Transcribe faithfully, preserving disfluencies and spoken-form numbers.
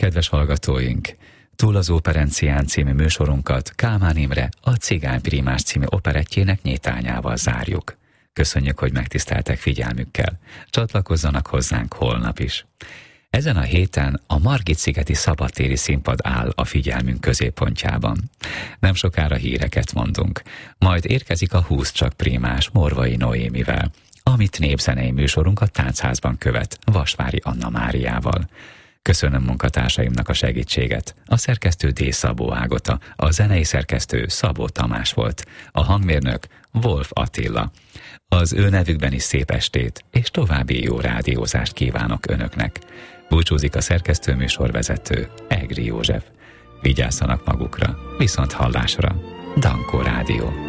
Kedves hallgatóink, Túl az Óperencián című műsorunkat Kálmán Imre a Cigány Prímás című operettjének nyitányával zárjuk. Köszönjük, hogy megtiszteltek figyelmükkel. Csatlakozzanak hozzánk holnap is. Ezen a héten a Margit-szigeti szabadtéri színpad áll a figyelmünk középpontjában. Nem sokára híreket mondunk, majd érkezik a Húsz csak Prímás Morvai Noémivel, amit népzenei műsorunk a Táncházban követ Vasvári Anna Máriával. Köszönöm munkatársaimnak a segítséget. A szerkesztő D. Szabó Ágota, a zenei szerkesztő Szabó Tamás volt, a hangmérnök Wolf Attila. Az ő nevükben is szép estét és további jó rádiózást kívánok önöknek. Búcsúzik a szerkesztő műsorvezető Egri József. Vigyázzanak magukra, viszont hallásra. Dankó Rádió.